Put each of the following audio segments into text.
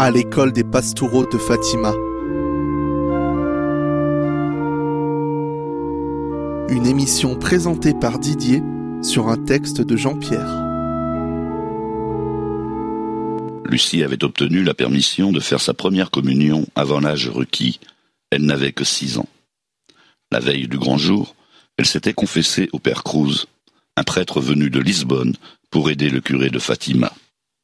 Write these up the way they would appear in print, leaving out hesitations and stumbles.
à l'école des Pastoureaux de Fatima. Une émission présentée par Didier sur un texte de Jean-Pierre. Lucie avait obtenu la permission de faire sa première communion avant l'âge requis. Elle n'avait que 6 ans. La veille du grand jour, elle s'était confessée au père Cruz, un prêtre venu de Lisbonne pour aider le curé de Fatima.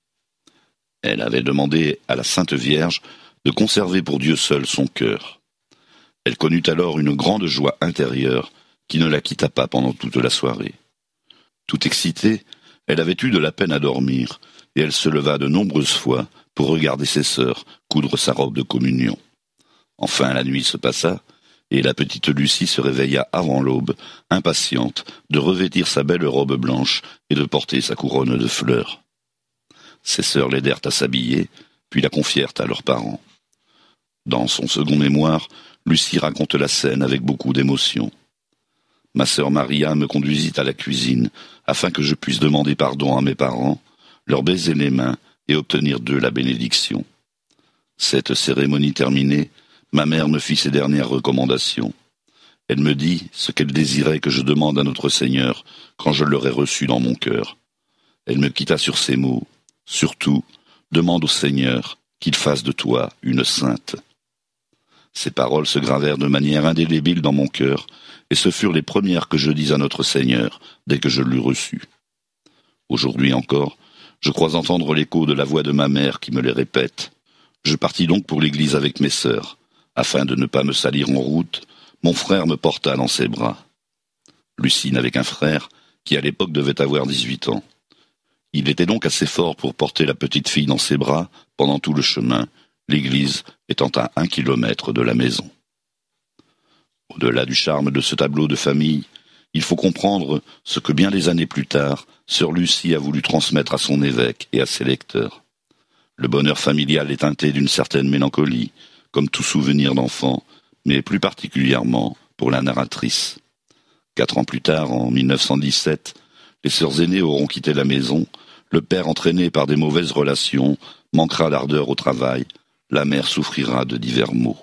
Elle avait demandé à la Sainte Vierge de conserver pour Dieu seul son cœur. Elle connut alors une grande joie intérieure qui ne la quitta pas pendant toute la soirée. Tout excitée, elle avait eu de la peine à dormir, et elle se leva de nombreuses fois pour regarder ses sœurs coudre sa robe de communion. Enfin la nuit se passa, et la petite Lucie se réveilla avant l'aube, impatiente de revêtir sa belle robe blanche et de porter sa couronne de fleurs. Ses sœurs l'aidèrent à s'habiller, puis la confièrent à leurs parents. Dans son second mémoire, Lucie raconte la scène avec beaucoup d'émotion. Ma sœur Maria me conduisit à la cuisine, afin que je puisse demander pardon à mes parents, leur baiser les mains et obtenir d'eux la bénédiction. Cette cérémonie terminée, ma mère me fit ses dernières recommandations. Elle me dit ce qu'elle désirait que je demande à notre Seigneur quand je l'aurai reçu dans mon cœur. Elle me quitta sur ces mots. Surtout, demande au Seigneur qu'il fasse de toi une sainte. Ces paroles se gravèrent de manière indélébile dans mon cœur, et ce furent les premières que je dis à notre Seigneur dès que je l'eus reçu. Aujourd'hui encore, je crois entendre l'écho de la voix de ma mère qui me les répète. Je partis donc pour l'église avec mes sœurs. Afin de ne pas me salir en route, mon frère me porta dans ses bras. Lucie n'avait qu'un frère, qui à l'époque devait avoir 18 ans. Il était donc assez fort pour porter la petite fille dans ses bras pendant tout le chemin, l'église étant à 1 kilomètre de la maison. Au-delà du charme de ce tableau de famille, il faut comprendre ce que bien des années plus tard, sœur Lucie a voulu transmettre à son évêque et à ses lecteurs. Le bonheur familial est teinté d'une certaine mélancolie, comme tout souvenir d'enfant, mais plus particulièrement pour la narratrice. 4 ans plus tard, en 1917, les sœurs aînées auront quitté la maison, le père entraîné par des mauvaises relations manquera d'ardeur au travail, la mère souffrira de divers maux.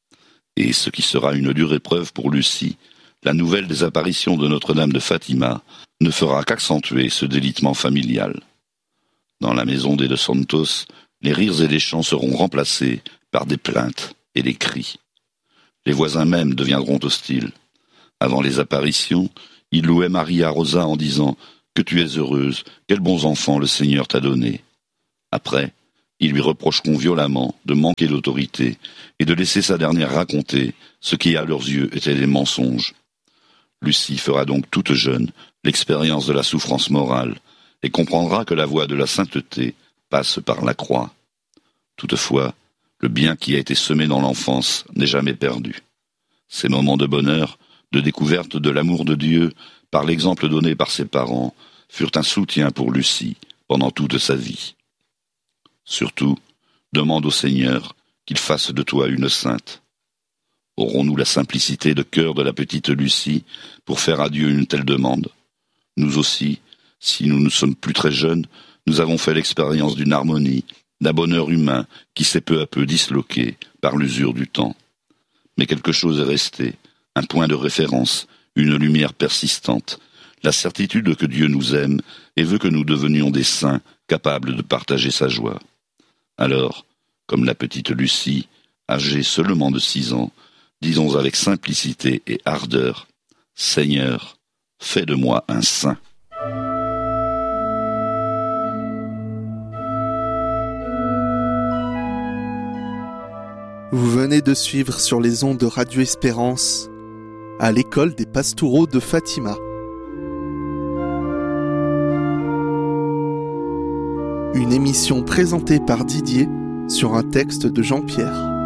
Et ce qui sera une dure épreuve pour Lucie, la nouvelle des apparitions de Notre-Dame de Fatima ne fera qu'accentuer ce délitement familial. Dans la maison des De Santos, les rires et les chants seront remplacés par des plaintes et des cris. Les voisins même deviendront hostiles. Avant les apparitions, ils louaient Maria Rosa en disant « Que tu es heureuse, quels bons enfants le Seigneur t'a donnés ». Après, ils lui reprocheront violemment de manquer d'autorité et de laisser sa dernière raconter ce qui à leurs yeux étaient des mensonges. Lucie fera donc toute jeune l'expérience de la souffrance morale et comprendra que la voie de la sainteté passe par la croix. Toutefois, le bien qui a été semé dans l'enfance n'est jamais perdu. Ces moments de bonheur, de découverte de l'amour de Dieu, par l'exemple donné par ses parents, furent un soutien pour Lucie pendant toute sa vie. Surtout, demande au Seigneur qu'il fasse de toi une sainte. Aurons-nous la simplicité de cœur de la petite Lucie pour faire à Dieu une telle demande ? Nous aussi, si nous ne sommes plus très jeunes, nous avons fait l'expérience d'une harmonie, d'un bonheur humain qui s'est peu à peu disloqué par l'usure du temps. Mais quelque chose est resté, un point de référence, une lumière persistante, la certitude que Dieu nous aime et veut que nous devenions des saints capables de partager sa joie. Alors, comme la petite Lucie, âgée seulement de 6 ans, disons avec simplicité et ardeur, « Seigneur, fais de moi un saint ». Vous venez de suivre sur les ondes de Radio Espérance à l'école des Pastoureaux de Fatima. Une émission présentée par Didier sur un texte de Jean-Pierre.